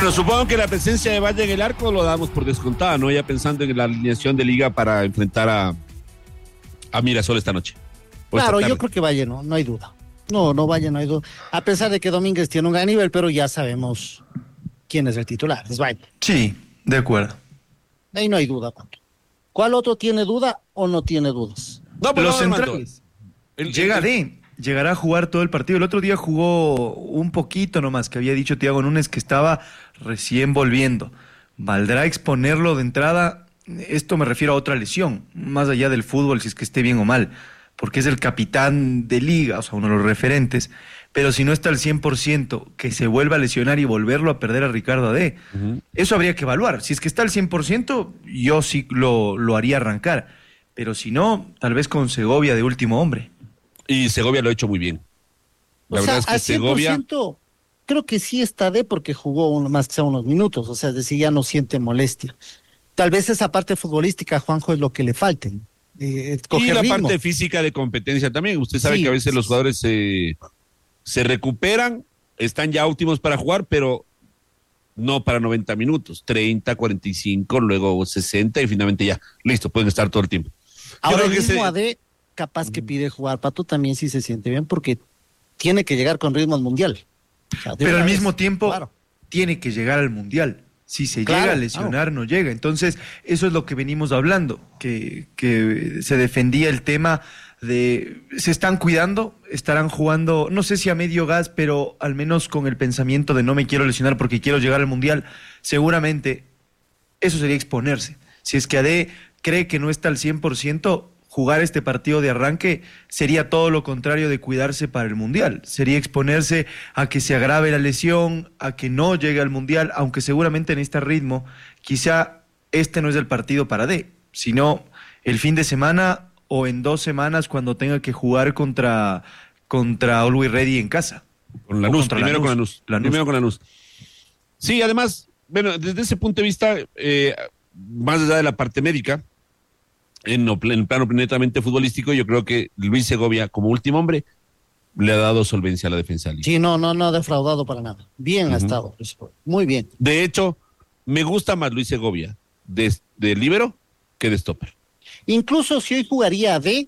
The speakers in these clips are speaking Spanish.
Bueno, supongo que la presencia de Valle en el arco lo damos por descontada, ¿no? Ya pensando en la alineación de Liga para enfrentar a Mirasol esta noche. Claro, yo creo que Valle no hay duda. No, Valle no hay duda. A pesar de que Domínguez tiene un gran nivel, pero ya sabemos quién es el titular, es Valle. Sí, de acuerdo. Ahí no hay duda. ¿Cuál otro tiene duda o no tiene dudas? No, pero los centrales. Llegará a jugar todo el partido. El otro día jugó un poquito nomás, que había dicho Thiago Núñez que estaba recién volviendo. ¿Valdrá exponerlo de entrada? Esto me refiero a otra lesión, más allá del fútbol, si es que esté bien o mal, porque es el capitán de Liga, o sea, uno de los referentes, pero si no está al 100%, que se vuelva a lesionar y volverlo a perder a Ricardo Adé, eso habría que evaluar. Si es que está al 100%, yo sí lo haría arrancar, pero si no, tal vez con Segovia de último hombre. Y Segovia lo ha hecho muy bien. La verdad es que Segovia... Creo que sí está de porque jugó más que sea unos minutos, o sea, es decir, ya no siente molestia. Tal vez esa parte futbolística, Juanjo, es lo que le falte. Y la ritmo. parte física de competencia también. Usted sabe que a veces los jugadores se recuperan, están ya últimos para jugar, pero no para 90 minutos, 30, 45, luego 60 y finalmente ya, listo, pueden estar todo el tiempo. Ahora el mismo AD capaz que pide jugar, Pato también sí se siente bien porque tiene que llegar con ritmo al Mundial. O sea, pero al mismo tiempo tiene que llegar al Mundial. Si se llega a lesionar, no llega. Entonces, eso es lo que venimos hablando, que se defendía el tema de se están cuidando, estarán jugando, no sé si a medio gas, pero al menos con el pensamiento de no me quiero lesionar porque quiero llegar al Mundial. Seguramente eso sería exponerse. Si es que AD cree que no está al 100%, jugar este partido de arranque sería todo lo contrario de cuidarse para el Mundial. Sería exponerse a que se agrave la lesión, a que no llegue al Mundial, aunque seguramente en este ritmo, quizá este no es el partido para D, sino el fin de semana o en 2 semanas cuando tenga que jugar contra Always Ready en casa. Con Lanús, primero con Lanús. Primero con Lanús. Sí, además, bueno, desde ese punto de vista, más allá de la parte médica, en el plano netamente futbolístico, yo creo que Luis Segovia, como último hombre, le ha dado solvencia a la defensa de Liga. Sí, no ha defraudado para nada. Bien ha estado, muy bien. De hecho, me gusta más Luis Segovia de líbero que de stopper. Incluso si hoy jugaría D,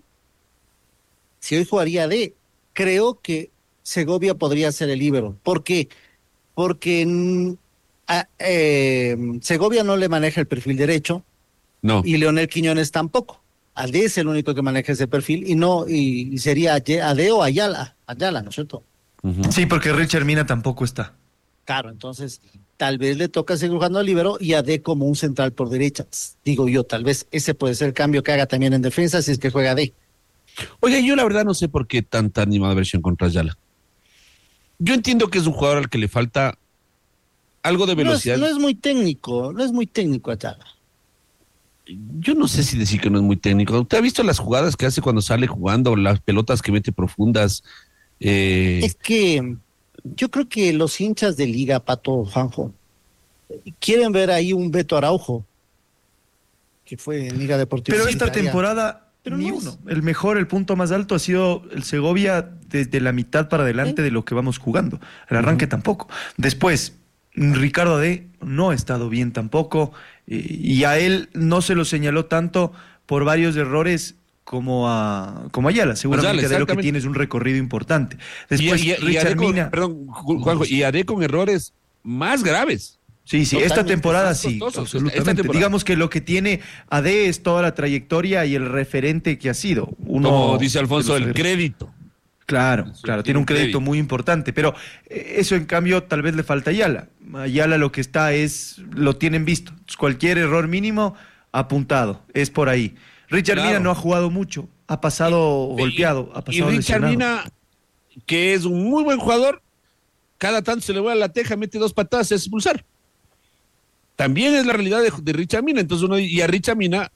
creo que Segovia podría ser el líbero. ¿Por qué? Porque Segovia no le maneja el perfil derecho. No. Y Leonel Quiñones tampoco. AD es el único que maneja ese perfil y sería AD o Ayala, ¿no es cierto? Sí, porque Richard Mina tampoco está. Claro, entonces tal vez le toca seguir jugando al líbero y AD como un central por derecha. Digo yo, tal vez ese puede ser el cambio que haga también en defensa si es que juega AD. Oiga, yo la verdad no sé por qué tanta animada versión contra Ayala. Yo entiendo que es un jugador al que le falta algo de velocidad. No es muy técnico Ayala. Yo no sé si decir que no es muy técnico. ¿Usted ha visto las jugadas que hace cuando sale jugando, las pelotas que mete profundas? Es que yo creo que los hinchas de Liga, Pato, Juanjo, quieren ver ahí un Beto Araujo, que fue en Liga Deportiva. Pero esta temporada, ni uno. El mejor, el punto más alto ha sido el Segovia desde la mitad para adelante de lo que vamos jugando. El arranque tampoco. Después, Ricardo Adé no ha estado bien tampoco. Y a él no se lo señaló tanto por varios errores como a Ayala. Seguramente de lo que tiene es un recorrido importante. Después Richard Mina. Perdón, Juanjo, y Adé con errores más graves. Sí, esta temporada sí, absolutamente. Digamos que lo que tiene Adé es toda la trayectoria y el referente que ha sido. Como dice Alfonso, el crédito. Claro, tiene un crédito muy importante, pero eso en cambio tal vez le falta a Ayala. Ayala lo que está lo tienen visto. Cualquier error mínimo, apuntado, es por ahí. Richard Mina no ha jugado mucho, ha pasado golpeado, ha pasado lesionado. Y Richard Mina, que es un muy buen jugador, cada tanto se le vuela la teja, mete 2 patadas, se hace expulsar. También es la realidad de Richard Mina, entonces y a Richard Mina,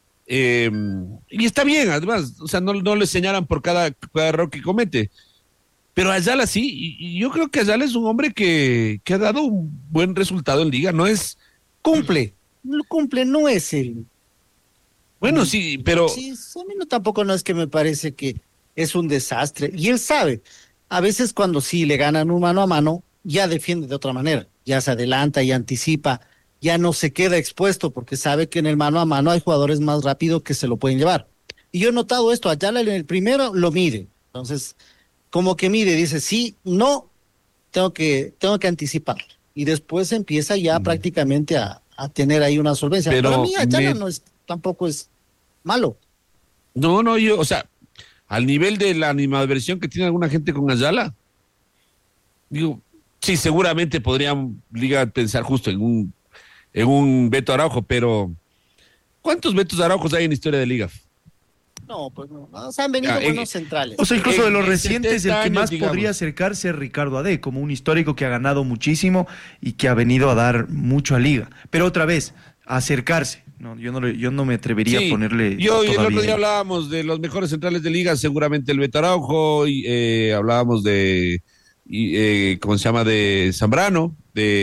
y está bien, además, o sea, no le señalan por cada error que comete. Pero Ayala sí, y yo creo que Ayala es un hombre que ha dado un buen resultado en Liga, no es... Cumple, no es el... Bueno, sí, pero... Sí, a mí tampoco no es que me parece que es un desastre, y él sabe, a veces cuando sí le ganan un mano a mano, ya defiende de otra manera, ya se adelanta y anticipa, ya no se queda expuesto porque sabe que en el mano a mano hay jugadores más rápidos que se lo pueden llevar. Y yo he notado esto, Ayala en el primero lo mide, entonces como que mide, dice sí, no, tengo que anticipar. Y después empieza ya prácticamente a tener ahí una solvencia. Pero para mí Ayala tampoco es malo. No, yo, o sea, al nivel de la animadversión que tiene alguna gente con Ayala, digo, sí, seguramente podrían Liga pensar justo en un Beto Araujo, pero ¿cuántos Betos Araujos hay en historia de Liga? No, pues no. O sea, han venido buenos centrales. O sea, incluso de los recientes, el que años, más digamos, podría acercarse es Ricardo Ade, como un histórico que ha ganado muchísimo y que ha venido a dar mucho a Liga. Pero otra vez, acercarse. No, yo no me atrevería a ponerle. Yo el otro día hablábamos de los mejores centrales de Liga, seguramente el Beto Araujo, y hablábamos de, ¿cómo se llama? De Zambrano,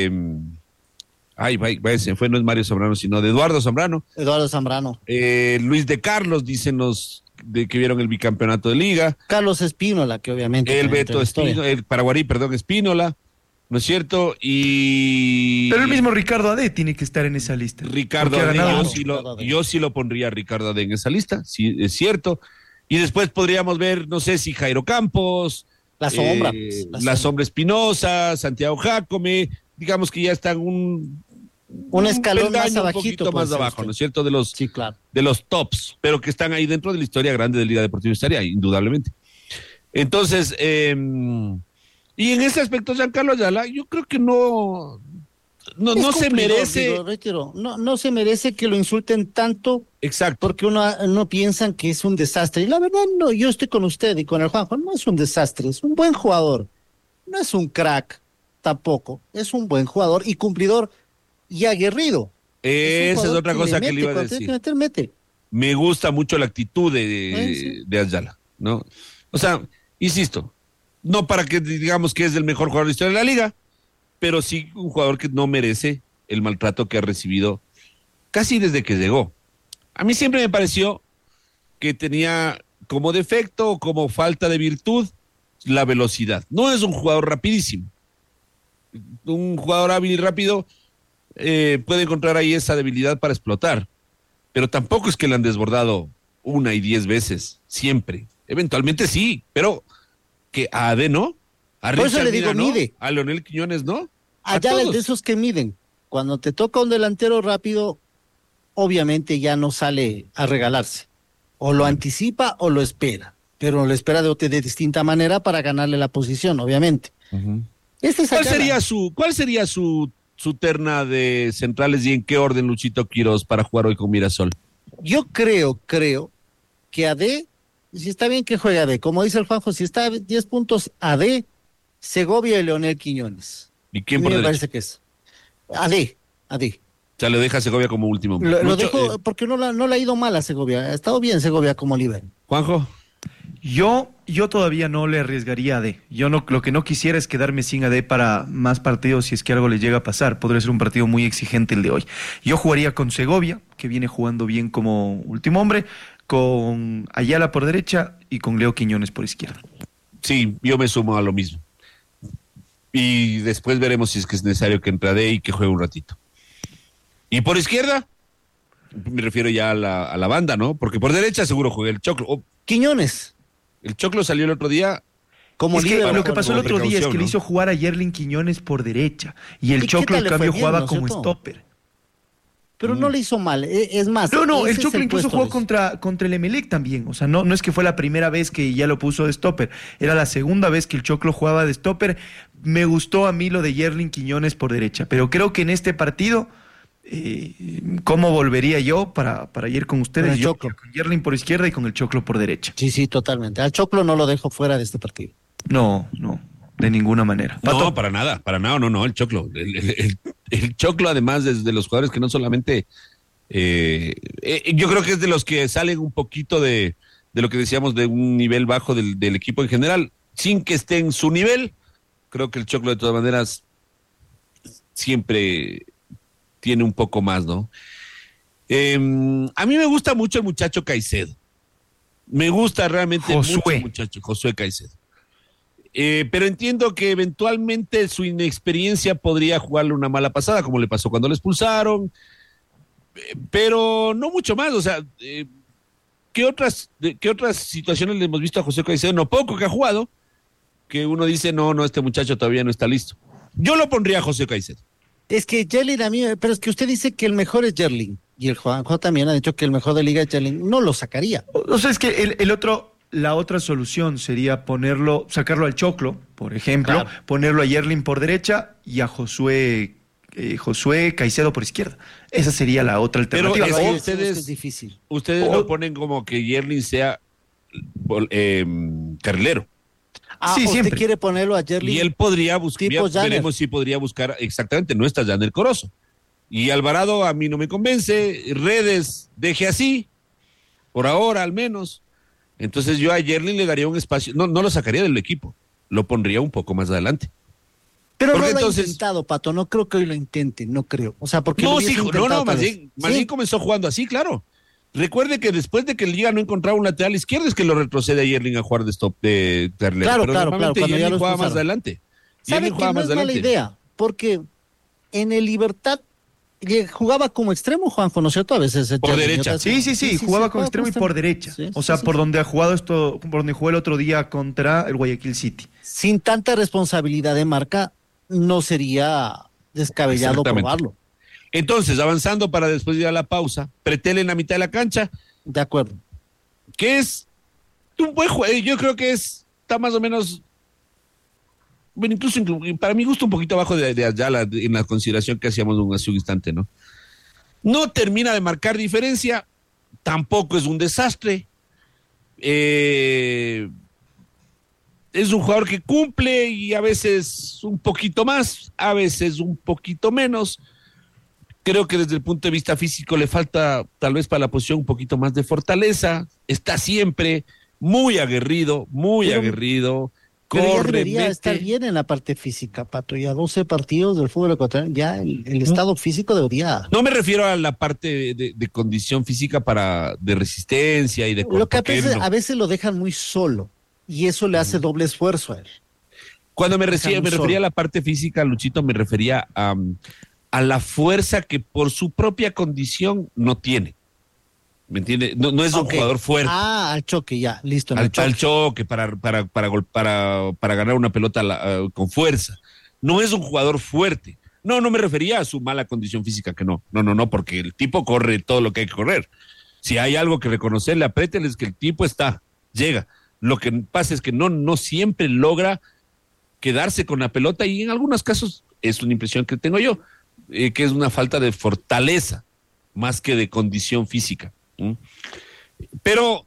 se fue, no es Mario Zambrano, sino de Eduardo Zambrano. Eduardo Zambrano. Luis de Carlos, dicen los de que vieron el bicampeonato de Liga. Carlos Espínola, que obviamente. El Beto Espínola, el Paraguarí, perdón, Espínola, ¿no es cierto? Pero el mismo Ricardo Ade tiene que estar en esa lista. Ricardo Ade, yo sí lo pondría a Ricardo Ade en esa lista, sí, es cierto. Y después podríamos ver, no sé si Jairo Campos, La Sombra Espinosa, Santiago Jácome, digamos que ya están un escalón más peldaño, abajito, un poquito más abajo, ¿no es cierto? Sí, claro. De los tops, pero que están ahí dentro de la historia grande de Liga Deportiva Universitaria, indudablemente. Entonces, y en ese aspecto, Giancarlo Ayala, yo creo que no se merece. No se merece que lo insulten tanto. Exacto. Porque uno piensa que es un desastre. Y la verdad, no, yo estoy con usted y con el Juanjo, no es un desastre, es un buen jugador. No es un crack tampoco, es un buen jugador y cumplidor y aguerrido. Esa es otra cosa que le iba a decir. Mete. Me gusta mucho la actitud de Ayala, ¿no? O sea, insisto, no para que digamos que es el mejor jugador de la historia de la liga, pero sí un jugador que no merece el maltrato que ha recibido casi desde que llegó. A mí siempre me pareció que tenía como defecto o como falta de virtud la velocidad. No es un jugador rapidísimo. Un jugador hábil y rápido puede encontrar ahí esa debilidad para explotar, pero tampoco es que le han desbordado 1 y 10 veces, siempre. Eventualmente sí, pero que a AD no, a por eso le digo, no, mide. A Leonel Quiñones no. Allá de esos que miden. Cuando te toca un delantero rápido, obviamente ya no sale a regalarse. O lo anticipa o lo espera, pero lo espera de distinta manera para ganarle la posición, obviamente. Uh-huh. ¿Cuál sería su terna de centrales y en qué orden Luchito Quirós para jugar hoy con Mirasol? Yo creo que AD, si está bien que juegue AD, como dice el Juanjo, si está a 10 puntos AD, Segovia y Leonel Quiñones. ¿Y quién por derecha? Me parece que es AD. O sea, lo deja a Segovia como último. Lo dejo porque no le ha ido mal a Segovia. Ha estado bien Segovia como líder. Juanjo. Yo todavía no le arriesgaría a AD. Lo que no quisiera es quedarme sin AD para más partidos si es que algo le llega a pasar. Podría ser un partido muy exigente el de hoy. Yo jugaría con Segovia, que viene jugando bien como último hombre, con Ayala por derecha y con Leo Quiñones por izquierda. Sí, yo me sumo a lo mismo. Y después veremos si es que es necesario que entre AD y que juegue un ratito. ¿Y por izquierda? Me refiero ya a la banda, ¿no? Porque por derecha seguro juega el Choclo. Quiñones. El Choclo salió el otro día. Como líder, lo que pasó el otro día es que ¿no? le hizo jugar a Yerlin Quiñones por derecha y el Choclo en cambio jugaba como stopper. Pero no le hizo mal, es más. No, el Choclo incluso jugó contra el Emelec también. O sea, no es que fue la primera vez que ya lo puso de stopper. Era la segunda vez que el Choclo jugaba de stopper. Me gustó a mí lo de Yerlin Quiñones por derecha, pero creo que en este partido, ¿cómo volvería yo para ir con ustedes? Yo con Yerlin por izquierda y con el Choclo por derecha. Sí, totalmente. Al Choclo no lo dejo fuera de este partido. No, de ninguna manera. ¿Pato? No, para nada, no, el Choclo. El Choclo, además, es de los jugadores que no solamente. Yo creo que es de los que salen un poquito de lo que decíamos de un nivel bajo del equipo en general, sin que esté en su nivel. Creo que el Choclo, de todas maneras, siempre tiene un poco más, ¿no? A mí me gusta mucho el muchacho Caicedo. Me gusta realmente mucho el muchacho Josué Caicedo. Pero entiendo que eventualmente su inexperiencia podría jugarle una mala pasada, como le pasó cuando le expulsaron, pero no mucho más. O sea, ¿qué otras situaciones le hemos visto a José Caicedo? No poco que ha jugado, que uno dice, no, este muchacho todavía no está listo. Yo lo pondría a José Caicedo. Es que Yerling a mí, pero es que usted dice que el mejor es Yerling, y el Juanjo también ha dicho que el mejor de liga es Yerling, no lo sacaría. O sea, es que la otra solución sería sacarlo al Choclo, por ejemplo, Claro. ponerlo a Yerling por derecha y a Josué Caicedo por izquierda. Esa sería la otra Pero alternativa. es que O- ustedes- es difícil. Ustedes lo ponen como que Yerling sea carrilero. Ah, Sí, usted siempre. quiere ponerlo a Yerling. Y él podría buscar, Tipo Janner. veremos si podría buscar, exactamente, no está Janer Corozo. Y Alvarado a mí no me convence, Redes deje así, por ahora al menos. Entonces yo a Yerling le daría un espacio, no lo sacaría del equipo, lo pondría un poco más adelante. Pero Porque no lo entonces- ha intentado, Pato, no creo que hoy lo intente, no creo. O sea, porque lo No, hubiese sí, intentado más tal vez. bien, más bien Sí. comenzó jugando así, claro. Recuerde que después de que el Liga no encontraba un lateral izquierdo es que lo retrocede a Yerling a jugar de stop de carrilero. Claro, Pero claro, normalmente cuando ya Yerling lo jugaba más expulsaron. adelante. ¿Sabe Yerling que jugaba no más es mala adelante. idea? Porque en el Libertad jugaba como extremo, Juanjo, ¿no es cierto? A veces Por derecha. Sí, jugaba con extremo y por derecha. Sí, O sí, sea, sí, por sí. donde ha jugado por donde jugó el otro día contra el Guayaquil City. Sin tanta responsabilidad de marca, no sería descabellado Exactamente. probarlo. Entonces, avanzando para después ir a la pausa, Pretel en la mitad de la cancha, De acuerdo. que es un buen juego. Yo creo que está más o menos, bueno, incluso para mi gusto un poquito abajo de Ayala en la consideración que hacíamos hace un instante, ¿no? No termina de marcar diferencia, tampoco es un desastre. Es un jugador que cumple y a veces un poquito más, a veces un poquito menos. Creo que desde el punto de vista físico le falta tal vez para la posición un poquito más de fortaleza. Está siempre muy aguerrido, Pero ya corre, debería estar mete. bien en la parte física, Pato. Ya 12 partidos del fútbol ecuatoriano, ya el estado físico debería. No me refiero a la parte de condición física de resistencia y de Lo que cuerpo, que no. a veces lo dejan muy solo y eso le hace doble esfuerzo a él. Cuando me Dejan muy refería solo. a la parte física, Luchito, me refería a la fuerza que por su propia condición no tiene. ¿Me entiende? No es un Ok. jugador fuerte. Ah, al choque, ya, listo. en el al choque para ganar una pelota con fuerza. No es un jugador fuerte. No me refería a su mala condición física, que no, porque el tipo corre todo lo que hay que correr. Si hay algo que reconocerle a Pretel es que el tipo llega. Lo que pasa es que no siempre logra quedarse con la pelota y en algunos casos es una impresión que tengo yo, que es una falta de fortaleza más que de condición física. Pero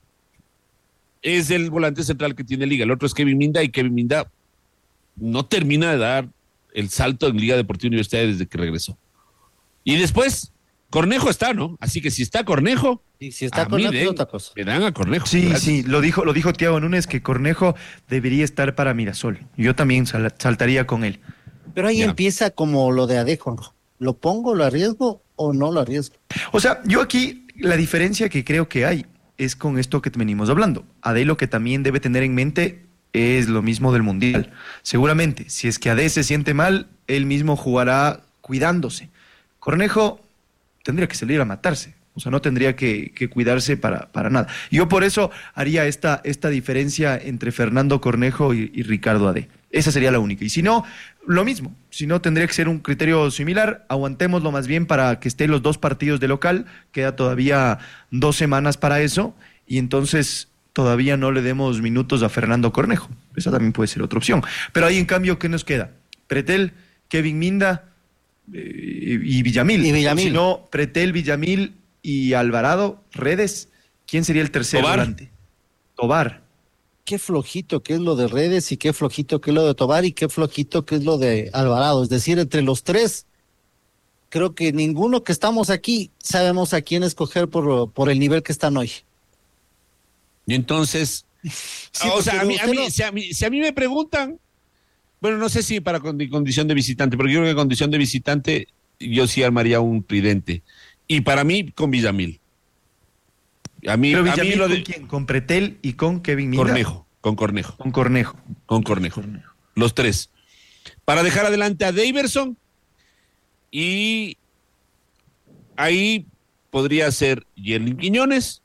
es el volante central que tiene Liga. El otro es Kevin Minda y Kevin Minda no termina de dar el salto en Liga Deportiva Universitaria desde que regresó. Y después, Cornejo está, ¿no? Así que si está Cornejo, Y si está a con mí él, es otra cosa. me dan a Cornejo. Sí, Gracias. sí, lo dijo Thiago Núñez que Cornejo debería estar para Mirasol. Yo también saltaría con él. Pero ahí Ya. empieza como lo de Adejo. ¿Lo pongo, lo arriesgo o no lo arriesgo? O sea, yo aquí la diferencia que creo que hay es con esto que venimos hablando. Ade lo que también debe tener en mente es lo mismo del Mundial. Seguramente, si es que Ade se siente mal, él mismo jugará cuidándose. Cornejo tendría que salir a matarse. O sea, no tendría que cuidarse para nada. Yo por eso haría esta diferencia entre Fernando Cornejo y Ricardo Ade. Esa sería la única. Y si no, lo mismo. Si no, tendría que ser un criterio similar. Aguantémoslo más bien para que estén los 2 partidos de local. Queda todavía 2 semanas para eso. Y entonces todavía no le demos minutos a Fernando Cornejo. Esa también puede ser otra opción. Pero ahí, en cambio, ¿qué nos queda? Pretel, Kevin Minda y Villamil. Y Villamil. Si no, Pretel, Villamil y Alvarado, Redes. ¿Quién sería el tercer Tobar. volante? Tobar. Qué flojito que es lo de Redes y qué flojito que es lo de Tobar y qué flojito que es lo de Alvarado. Es decir, entre los tres, creo que ninguno que estamos aquí sabemos a quién escoger por el nivel que están hoy. Y entonces, Sí, o sea, porque usted no- si a mí me preguntan, bueno, no sé si para condición de visitante, porque yo creo que condición de visitante yo sí armaría un tridente. Y para mí, con Villamil. Pero A mí Villamil, lo ¿con de quién? ¿Con Pretel y con Kevin Minda? Cornejo. Con Cornejo. Con Cornejo. Con Cornejo. Los tres. Para dejar adelante a Daverson y ahí podría ser Yerlin Quiñones.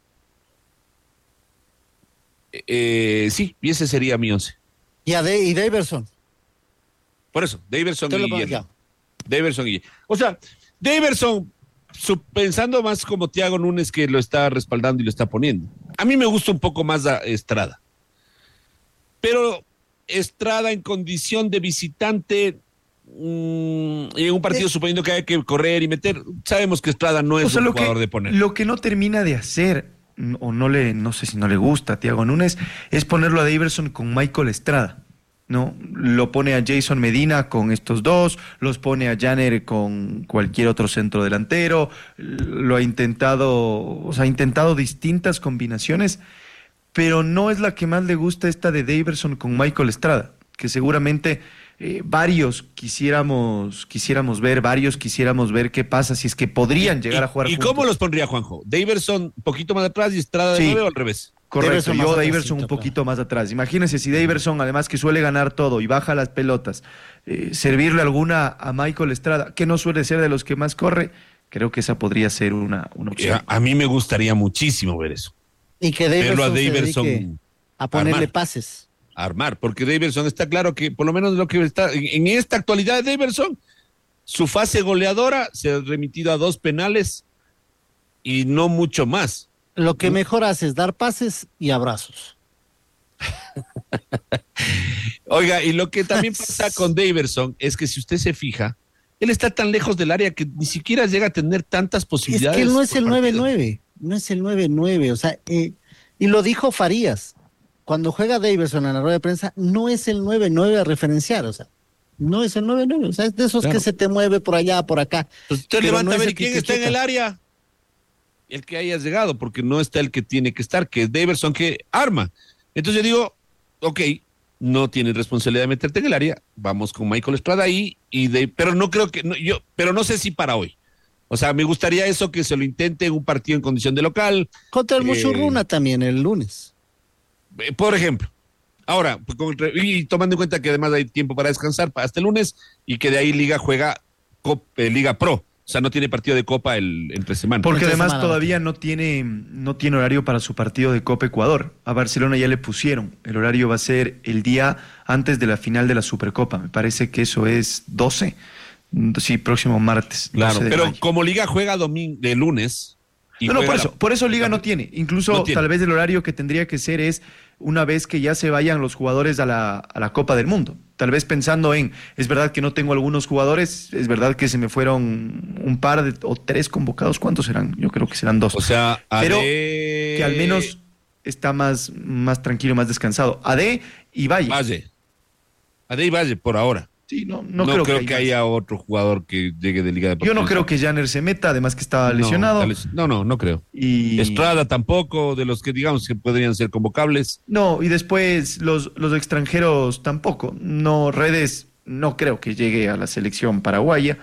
Sí, y ese sería mi 11. Y Daverson. Por eso, Daverson Te lo y pongo Yerlin. ya. Daverson y... O sea, Daverson, pensando más como Thiago Núñez que lo está respaldando y lo está poniendo. A mí me gusta un poco más a Estrada. Pero Estrada en condición de visitante y en un partido suponiendo que hay que correr y meter, sabemos que Estrada no es un jugador de poner. Lo que no termina de hacer, o no sé si no le gusta a Thiago Núñez, es ponerlo a Daverson con Michael Estrada. ¿No? Lo pone a Jason Medina con estos dos, los pone a Janner con cualquier otro centro delantero, lo ha intentado distintas combinaciones, pero no es la que más le gusta esta de Daverson con Michael Estrada, que seguramente varios quisiéramos ver qué pasa si es que podrían llegar a jugar ¿Y juntos. cómo los pondría Juanjo? ¿Daverson un poquito más atrás y Estrada de Sí. 9 o al revés? Correcto, yo Daverson un atrásito, poquito más atrás. Imagínense si Daverson, además que suele ganar todo y baja las pelotas, servirle alguna a Michael Estrada, que no suele ser de los que más corre, creo que esa podría ser una opción. A mí me gustaría muchísimo ver eso. Y que Verlo a Daverson se dedique Daverson a ponerle armar. pases. Armar, porque Daverson está claro que por lo menos lo que está en esta actualidad de Daverson, su fase goleadora se ha remitido a 2 penales y no mucho más. Lo que mejor hace es dar pases y abrazos. Oiga, y lo que también pasa con Daverson es que si usted se fija, él está tan lejos del área que ni siquiera llega a tener tantas Es posibilidades. que él no es por el partido. 9-9, no es el 9-9, o sea, y lo dijo Farías, cuando juega Daverson en la rueda de prensa, no es el 9-9 a referenciar, o sea, no es el 9-9, o sea, es de esos Claro. que se te mueve por allá, por acá. Pues usted Pero levanta no a es ver el que quién te está en checa. el área. El que haya llegado, porque no está el que tiene que estar, que es Daverson que arma. Entonces yo digo, ok, no tienes responsabilidad de meterte en el área, vamos con Michael Estrada ahí, pero no creo que, pero no sé si para hoy. O sea, me gustaría eso que se lo intente en un partido en condición de local. Contra el Muchurruna también el lunes. Por ejemplo. Ahora, y tomando en cuenta que además hay tiempo para descansar hasta el lunes y que de ahí Liga juega Liga Pro. O sea, no tiene partido de Copa entre semana. Porque Entre además semana, todavía no tiene horario para su partido de Copa Ecuador. A Barcelona ya le pusieron. El horario va a ser el día antes de la final de la Supercopa. Me parece que eso es 12. Sí, próximo martes. Claro, 12 de pero mayo. como Liga juega de lunes. Y No, juega por eso Liga no tiene. Incluso No tiene. tal vez el horario que tendría que ser es una vez que ya se vayan los jugadores a la Copa del Mundo. Tal vez pensando es verdad que no tengo algunos jugadores, es verdad que se me fueron un par o 3 convocados. ¿Cuántos serán? Yo creo que serán 2. O sea, pero que al menos está más tranquilo, más descansado. AD y Valle. Valle y Valle por ahora. Sí, no creo que más. haya otro jugador que llegue de Liga de Yo no creo que Janner se meta, además que estaba lesionado. No creo. Y Estrada tampoco, de los que digamos que podrían ser convocables. no, y después los extranjeros tampoco. No, Redes no creo que llegue a la selección paraguaya.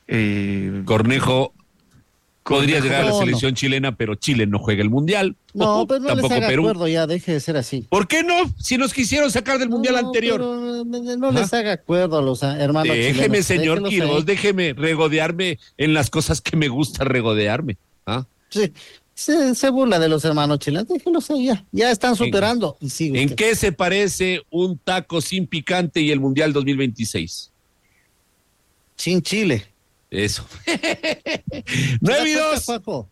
Cornejo podría llegar a la no. selección chilena, pero Chile no juega el Mundial. No, pues no les Tampoco haga Perú. acuerdo ya, deje de ser así. ¿Por qué no? Si nos quisieron sacar del Mundial No, anterior. pero no les haga acuerdo a los hermanos Déjeme, chilenos. señor Déjelos Quiroz, ahí. déjeme regodearme en las cosas que me gusta regodearme. ¿Ah? Sí, se burla de los hermanos chilenos, déjelos ahí ya. Ya están superando. Y sigue ¿En usted. qué se parece un taco sin picante y el Mundial 2026? Sin Chile. Eso. ¿Se da 9 y cuenta, 2. Juanjo?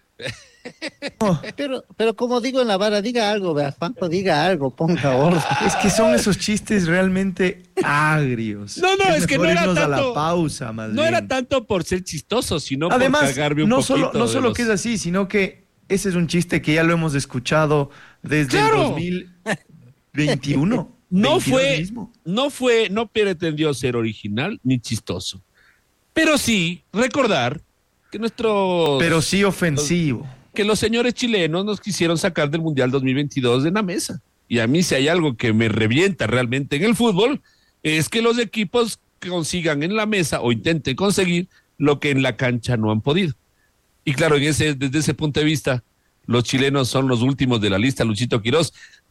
Pero como digo en la vara, diga algo, vea, Juanjo, diga algo, ponga orden. Es que son esos chistes realmente agrios. No, es que no mejor era irnos a tanto. la pausa, más No bien. era tanto por ser chistoso, sino Además, por cagarme un no poquito. solo de los- que es así, sino que ese es un chiste que ya lo hemos escuchado desde ¡Claro! el 2021. No 22 mismo. no pretendió ser original ni chistoso. Pero sí recordar que Pero sí ofensivo. que los señores chilenos nos quisieron sacar del Mundial 2022 de la mesa. Y a mí si hay algo que me revienta realmente en el fútbol, es que los equipos consigan en la mesa o intenten conseguir lo que en la cancha no han podido. Y claro, desde ese punto de vista, los chilenos son los últimos de la lista, Luchito Quirós.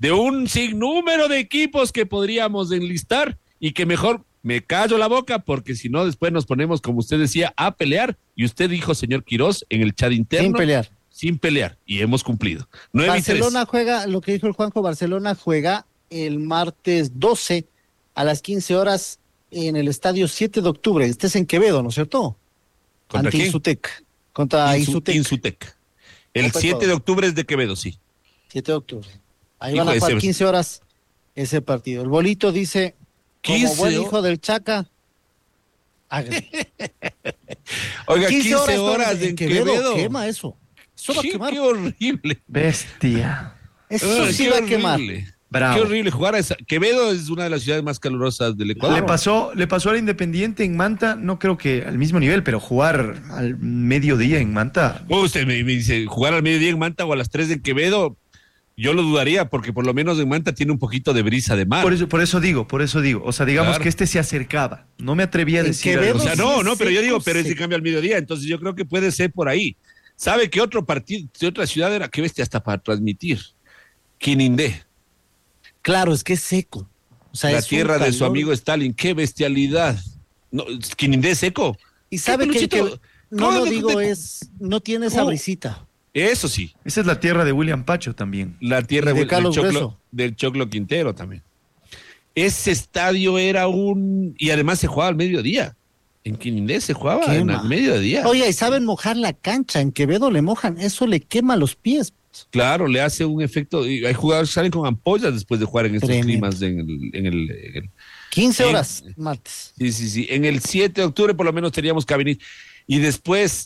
de un sinnúmero de equipos que podríamos enlistar y que mejor me callo la boca porque si no después nos ponemos, como usted decía, a pelear. Y usted dijo, señor Quirós, en el chat interno. Sin pelear. Y hemos cumplido. 9-3. Barcelona juega, lo que dijo el Juanjo, Barcelona juega el martes 12 a las 15 horas en el estadio 7 de octubre. Este es en Quevedo, ¿no es cierto? ¿Contra quién? Insutec. Contra Insutec. El 7 de octubre es de Quevedo, sí. 7 de octubre. Ahí van a jugar 15 horas ese partido. El bolito dice, como buen hijo del Chaca, hágale. Oiga, 15 horas en Quevedo. Quema eso. Eso va a quemar. Qué horrible. Bestia. Eso sí va a quemar. Bravo. Qué horrible jugar a esa. Quevedo es una de las ciudades más calurosas del Ecuador. Le pasó al Independiente en Manta, no creo que al mismo nivel, pero jugar al mediodía en Manta. Usted me dice, jugar al mediodía en Manta o a las 3 en Quevedo, yo lo dudaría, porque por lo menos en Manta tiene un poquito de brisa de mar. Por eso digo. O sea, digamos que este se acercaba. No me atrevía a decir. Quevedo, o sea, no, pero yo digo, pero es que cambia al mediodía, entonces yo creo que puede ser por ahí. ¿Sabe qué otro partido, de otra ciudad era? Qué bestia hasta para transmitir. Quinindé. Claro, es que es seco. O sea, la tierra de su amigo Stalin, qué bestialidad. No, Quinindé es seco. Y sabe que no lo digo no tiene esa brisita. Eso sí. Esa es la tierra de William Pacho también. La tierra de Carlos del Choclo Quintero también. Ese estadio era y además se jugaba al mediodía. En Quinindé se jugaba al mediodía. Oye, y saben mojar la cancha, en Quevedo le mojan, eso le quema los pies. Claro, le hace un efecto. Y hay jugadores que salen con ampollas después de jugar en estos climas. En el 15 horas, martes. Sí. En el 7 de octubre por lo menos teníamos cabina. Y después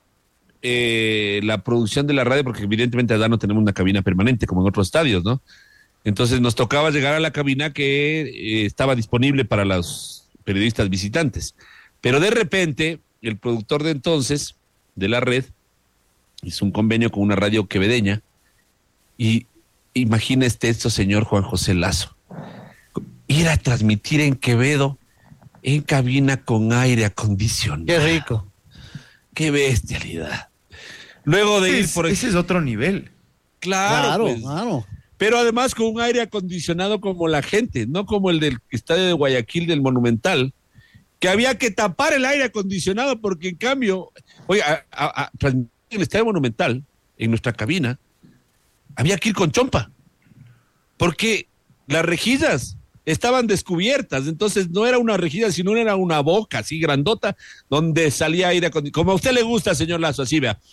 la producción de la radio, porque evidentemente allá no tenemos una cabina permanente como en otros estadios, ¿no? Entonces nos tocaba llegar a la cabina que estaba disponible para los periodistas visitantes. Pero de repente, el productor de entonces, de la red, hizo un convenio con una radio quevedeña y imagínese esto, señor Juan José Lazo, ir a transmitir en Quevedo en cabina con aire acondicionado. Qué rico. Qué bestialidad. Luego de ir por... Ese es otro nivel. Claro. Pero además con un aire acondicionado como la gente, no como el del estadio de Guayaquil del Monumental, que había que tapar el aire acondicionado porque en cambio, oiga, transmitir en el estadio Monumental, en nuestra cabina, había que ir con chompa, porque las rejillas estaban descubiertas, entonces no era una rejilla, sino era una boca así grandota, donde salía aire acondicionado, como a usted le gusta, señor Lazo, así vea.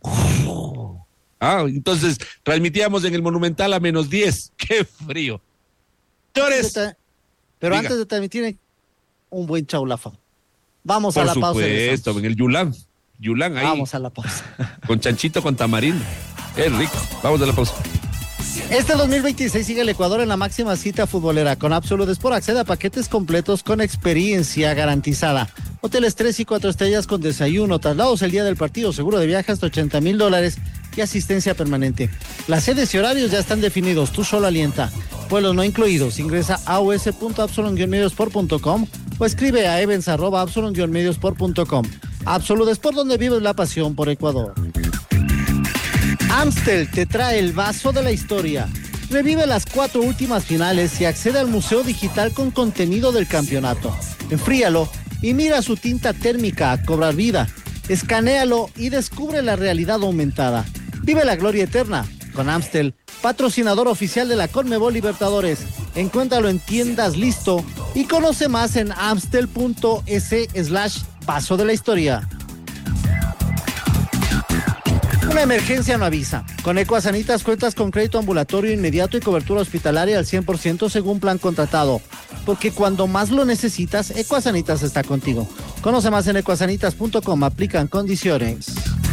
Entonces transmitíamos en el Monumental a -10, qué frío. Señores, pero antes de transmitir un buen chaulafa. Vamos a la pausa. Por supuesto, en el Yulán ahí. Vamos a la pausa. Con chanchito con tamarindo. Es rico. Vamos a la pausa. Este 2026 sigue el Ecuador en la máxima cita futbolera. Con Absolute Sport accede a paquetes completos con experiencia garantizada. Hoteles 3 y 4 estrellas con desayuno, traslados el día del partido, seguro de viaje hasta $80,000 y asistencia permanente. Las sedes y horarios ya están definidos, tú solo alienta. Vuelos no incluidos. Ingresa a us.absalon-mediosport.com o escribe a events@absalon-mediosport.com. Absolute Sport, donde vives la pasión por Ecuador. Amstel te trae el vaso de la historia. Revive las 4 últimas finales y accede al museo digital con contenido del campeonato. Enfríalo y mira su tinta térmica a cobrar vida. Escanéalo y descubre la realidad aumentada. Vive la gloria eterna con Amstel, patrocinador oficial de la Conmebol Libertadores. Encuéntralo en tiendas Listo y conoce más en amstel.es/vaso de la historia. Una emergencia no avisa. Con Ecuasanitas cuentas con crédito ambulatorio inmediato y cobertura hospitalaria al 100% según plan contratado. Porque cuando más lo necesitas, Ecuasanitas está contigo. Conoce más en ecuasanitas.com. Aplican condiciones.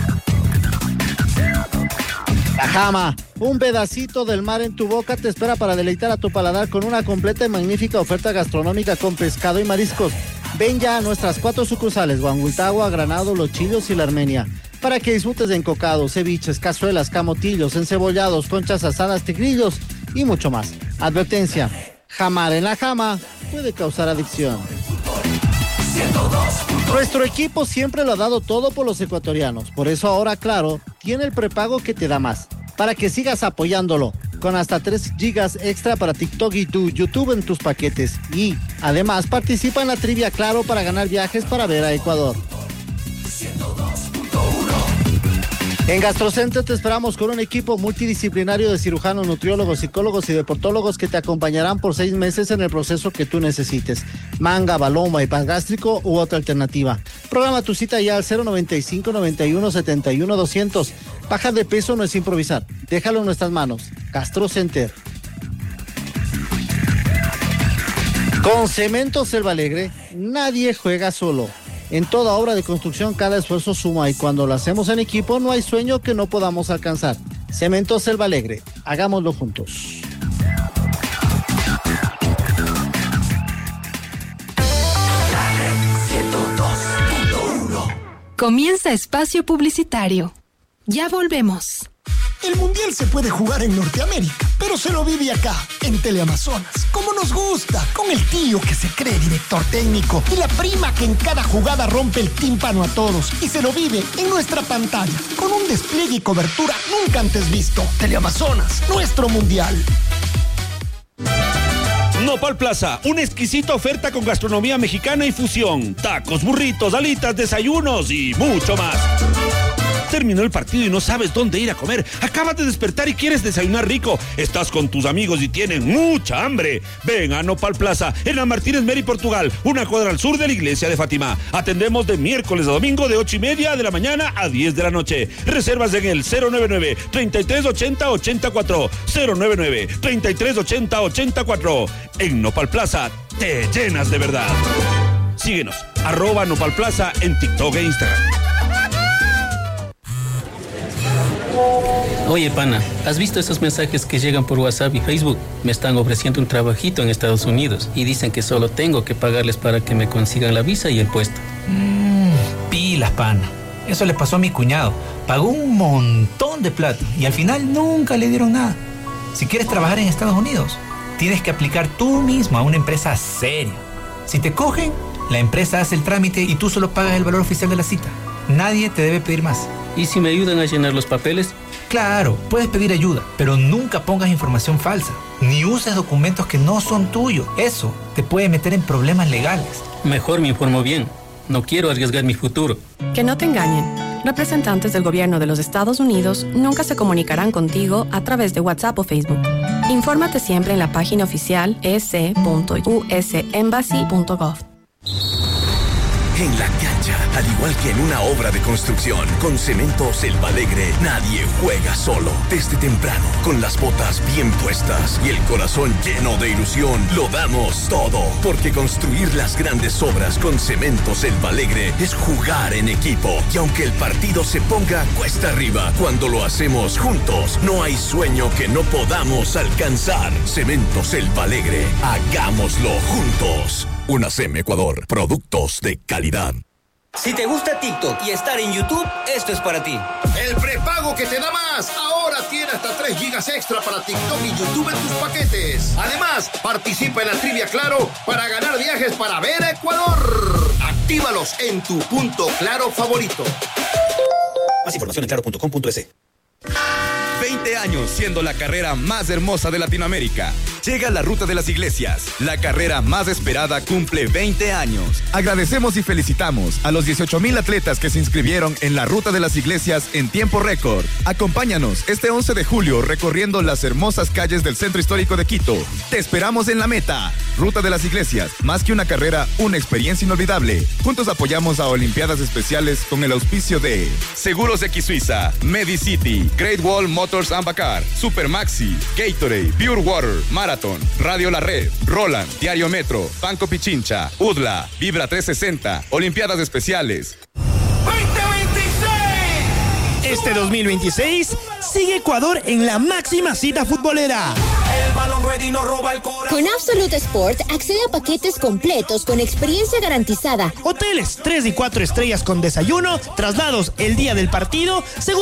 La Jama, un pedacito del mar en tu boca te espera para deleitar a tu paladar con una completa y magnífica oferta gastronómica con pescado y mariscos. Ven ya a nuestras 4 sucursales, Huanguitagua, Granado, Los Chillos y La Armenia, para que disfrutes de encocados, ceviches, cazuelas, camotillos, encebollados, conchas asadas, tigrillos y mucho más. Advertencia, jamar en la Jama puede causar adicción. Nuestro equipo siempre lo ha dado todo por los ecuatorianos, por eso ahora Claro tiene el prepago que te da más, para que sigas apoyándolo. con hasta 3 gigas extra para TikTok y tu YouTube en tus paquetes. Y además participa en la trivia Claro para ganar viajes para ver a Ecuador. En GastroCenter te esperamos con un equipo multidisciplinario de cirujanos, nutriólogos, psicólogos y deportólogos que te acompañarán por 6 meses en el proceso que tú necesites. Manga, balón, bypass gástrico u otra alternativa. Programa tu cita ya al 095 91 71 200. Bajar de peso no es improvisar. Déjalo en nuestras manos. GastroCenter. Con Cemento Selva Alegre, nadie juega solo. En toda obra de construcción, cada esfuerzo suma y cuando lo hacemos en equipo, no hay sueño que no podamos alcanzar. Cemento Selva Alegre, hagámoslo juntos. Comienza espacio publicitario. Ya volvemos. El Mundial se puede jugar en Norteamérica, pero se lo vive acá, en Teleamazonas, como nos gusta, con el tío que se cree director técnico y la prima que en cada jugada rompe el tímpano a todos y se lo vive en nuestra pantalla, con un despliegue y cobertura nunca antes visto. Teleamazonas, nuestro Mundial. Nopal Plaza, una exquisita oferta con gastronomía mexicana y fusión, tacos, burritos, alitas, desayunos y mucho más. Terminó el partido y no sabes dónde ir a comer. Acabas de despertar y quieres desayunar rico. Estás con tus amigos y tienen mucha hambre. Ven a Nopal Plaza, en la Martínez Meri, Portugal, una cuadra al sur de la iglesia de Fátima. Atendemos de miércoles a domingo de 8:30 de la mañana a 10 de la noche. Reservas en el 099-3380-84. 099-3380-84. En Nopal Plaza te llenas de verdad. Síguenos, @Nopal Plaza en TikTok e Instagram. Oye, pana, ¿has visto esos mensajes que llegan por WhatsApp y Facebook? Me están ofreciendo un trabajito en Estados Unidos y dicen que solo tengo que pagarles para que me consigan la visa y el puesto. Pilas, pana. Eso le pasó a mi cuñado. Pagó un montón de plata y al final nunca le dieron nada. Si quieres trabajar en Estados Unidos, tienes que aplicar tú mismo a una empresa seria. Si te cogen, la empresa hace el trámite y tú solo pagas el valor oficial de la cita. Nadie te debe pedir más. ¿Y si me ayudan a llenar los papeles? Claro, puedes pedir ayuda, pero nunca pongas información falsa, ni uses documentos que no son tuyos. Eso te puede meter en problemas legales. Mejor me informo bien. No quiero arriesgar mi futuro. Que no te engañen. Representantes del gobierno de los Estados Unidos nunca se comunicarán contigo a través de WhatsApp o Facebook. Infórmate siempre en la página oficial ec.usembassy.gov. En la cancha, al igual que en una obra de construcción, con Cemento Selva Alegre, nadie juega solo. Desde temprano, con las botas bien puestas y el corazón lleno de ilusión, lo damos todo. Porque construir las grandes obras con Cemento Selva Alegre es jugar en equipo. Y aunque el partido se ponga cuesta arriba, cuando lo hacemos juntos, no hay sueño que no podamos alcanzar. Cemento Selva Alegre, hagámoslo juntos. UNACEM Ecuador, productos de calidad. Si te gusta TikTok y estar en YouTube, esto es para ti. El prepago que te da más. Ahora tiene hasta 3 gigas extra para TikTok y YouTube en tus paquetes. Además, participa en la trivia Claro para ganar viajes para ver a Ecuador. Actívalos en tu punto Claro favorito. Más información en claro.com.es. 20 años siendo la carrera más hermosa de Latinoamérica. Llega la Ruta de las Iglesias. La carrera más esperada cumple 20 años. Agradecemos y felicitamos a los 18,000 atletas que se inscribieron en la Ruta de las Iglesias en tiempo récord. Acompáñanos este 11 de julio recorriendo las hermosas calles del Centro Histórico de Quito. Te esperamos en la meta. Ruta de las Iglesias, más que una carrera, una experiencia inolvidable. Juntos apoyamos a Olimpiadas Especiales con el auspicio de Seguros X Suiza, Medicity, Great Wall Motors and Bacar, Supermaxi, Gatorade, Pure Water, Marathon, Radio La Red, Roland, Diario Metro, Banco Pichincha, UDLA, Vibra 360, Olimpiadas Especiales. 2026. Este 2026 sigue Ecuador en la máxima cita futbolera. El balón ready no roba el corazón. Con Absolute Sport accede a paquetes completos con experiencia garantizada. Hoteles 3 y 4 estrellas con desayuno, traslados el día del partido,